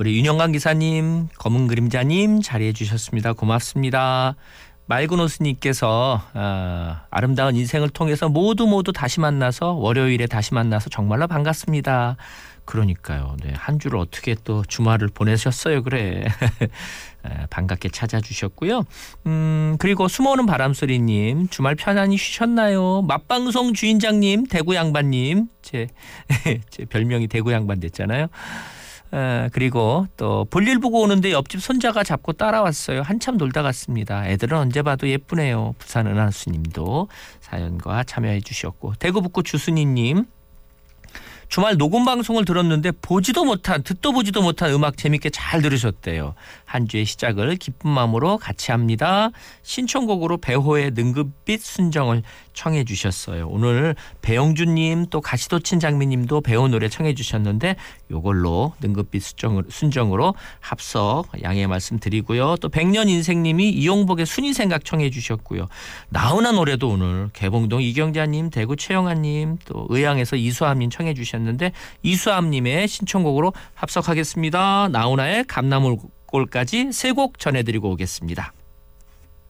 우리 윤영강 기사님, 검은 그림자님 자리해 주셨습니다. 고맙습니다. 맑은 호수님께서 아름다운 인생을 통해서 모두 다시 만나서 월요일에 다시 만나서 정말로 반갑습니다. 그러니까요. 네, 한 주를 어떻게 또 주말을 보내셨어요. 그래. 반갑게 찾아주셨고요. 그리고 숨어오는 바람소리님 주말 편안히 쉬셨나요? 맛방송 주인장님 대구 양반님 제 별명이 대구 양반 됐잖아요. 그리고 또 볼일 보고 오는데 옆집 손자가 잡고 따라왔어요. 한참 놀다 갔습니다. 애들은 언제 봐도 예쁘네요. 부산 은하수님도 사연과 참여해 주셨고 대구 북구 주순이님 주말 녹음 방송을 들었는데 듣도 보지도 못한 음악 재밌게 잘 들으셨대요. 한 주의 시작을 기쁜 마음으로 같이 합니다. 신청곡으로 배호의 능급빛 순정을 청해 주셨어요. 오늘 배영준님 또 가시도친 장미님도 배호 노래 청해 주셨는데 요걸로 능급빛 순정으로 합석 양해 말씀드리고요. 또 백년 인생님이 이용복의 순위 생각 청해 주셨고요. 나훈아 노래도 오늘 개봉동 이경자님 대구 최영아님 또 의향에서 이수함님 청해 주셨는데 이수함님의 신청곡으로 합석하겠습니다. 나훈아의 감나물골까지 세 곡 전해드리고 오겠습니다.